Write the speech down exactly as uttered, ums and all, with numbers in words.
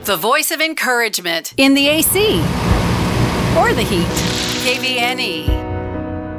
The voice of encouragement in the A C or the heat. K V N E.